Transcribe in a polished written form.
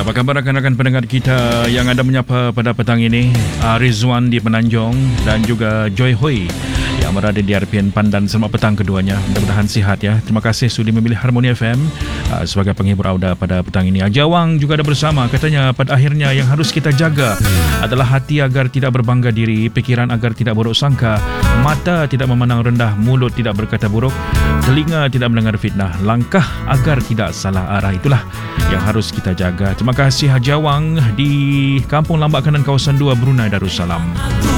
Apa khabar rakan-rakan pendengar kita yang ada menyapa pada petang ini? Rizwan di Penanjung dan juga Joy Hui yang berada di RPN Pandan. Selamat petang keduanya. Mudah-mudahan sihat ya. Terima kasih sudi memilih Harmoni FM sebagai penghibur anda pada petang ini. Jawang juga ada bersama. Katanya pada akhirnya yang harus kita jaga adalah hati agar tidak berbangga diri, pikiran agar tidak buruk sangka, mata tidak memandang rendah, mulut tidak berkata buruk, telinga tidak mendengar fitnah, langkah agar tidak salah arah. Itulah yang harus kita jaga. Terima kasih Haji Awang di Kampung Lambat Kanan kawasan 2 Brunei Darussalam.